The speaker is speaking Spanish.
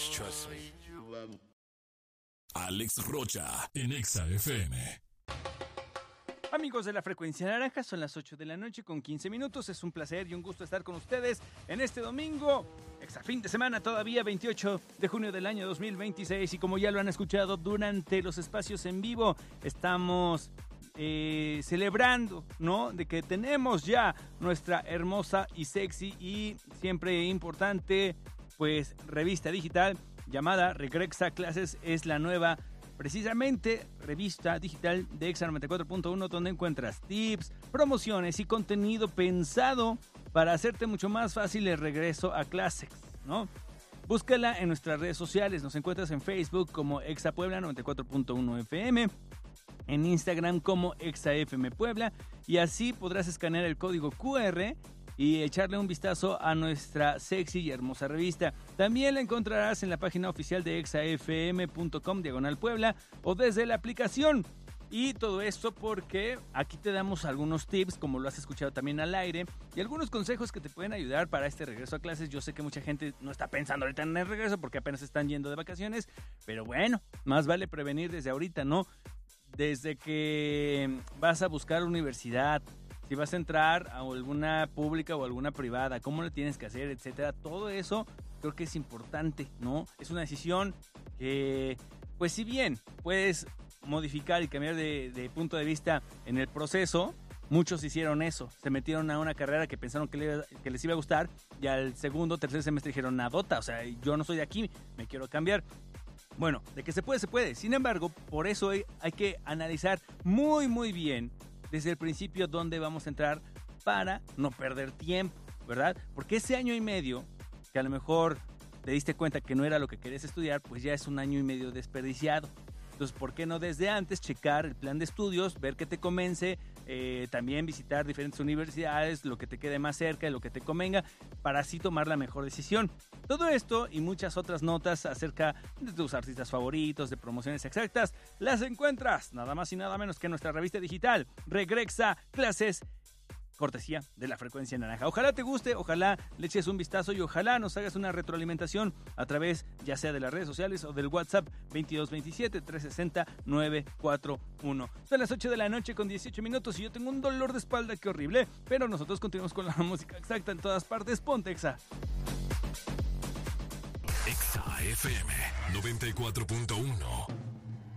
Just trust me. Alex Rocha en Exa FM. Amigos de la Frecuencia Naranja, son las 8 de la noche con 15 minutos. Es un placer y un gusto estar con ustedes en este domingo, exa fin de semana todavía, 28 de junio del año 2026. Y como ya lo han escuchado durante los espacios en vivo, estamos celebrando, ¿no? De que tenemos ya nuestra hermosa y sexy y siempre importante, pues, revista digital llamada Regresa Clases. Es la nueva, precisamente, revista digital de Exa 94.1, donde encuentras tips, promociones y contenido pensado para hacerte mucho más fácil el regreso a clases, ¿no? Búscala en nuestras redes sociales. Nos encuentras en Facebook como Exa Puebla 94.1 FM, en Instagram como Exa FM Puebla, y así podrás escanear el código QR y echarle un vistazo a nuestra sexy y hermosa revista. También la encontrarás en la página oficial de exafm.com/Puebla o desde la aplicación. Y todo esto porque aquí te damos algunos tips, como lo has escuchado también al aire, y algunos consejos que te pueden ayudar para este regreso a clases. Yo sé que mucha gente no está pensando ahorita en el regreso porque apenas están yendo de vacaciones, pero bueno, más vale prevenir desde ahorita, ¿no? Desde que vas a buscar universidad, si vas a entrar a alguna pública o alguna privada, cómo lo tienes que hacer, etcétera. Todo eso creo que es importante, ¿no? Es una decisión que, pues, si bien puedes modificar y cambiar de punto de vista en el proceso, muchos hicieron eso. Se metieron a una carrera que pensaron que les iba a gustar y al segundo o tercer semestre dijeron, nadota, o sea, yo no soy de aquí, me quiero cambiar. Bueno, de que se puede, se puede. Sin embargo, por eso hay que analizar muy, muy bien desde el principio dónde vamos a entrar para no perder tiempo, ¿verdad? Porque ese año y medio, que a lo mejor te diste cuenta que no era lo que querías estudiar, pues ya es un año y medio desperdiciado. Entonces, ¿por qué no desde antes checar el plan de estudios, ver qué te convence, también visitar diferentes universidades, lo que te quede más cerca, lo que te convenga, para así tomar la mejor decisión? Todo esto y muchas otras notas acerca de tus artistas favoritos, de promociones exactas, las encuentras nada más y nada menos que en nuestra revista digital Regresa Clases, cortesía de la Frecuencia Naranja. Ojalá te guste, ojalá le eches un vistazo y ojalá nos hagas una retroalimentación a través ya sea de las redes sociales o del WhatsApp 2227-360-941. Son las 8 de la noche con 18 minutos y yo tengo un dolor de espalda que horrible, pero nosotros continuamos con la música exacta en todas partes. Ponte Exa. Exa FM 94.1.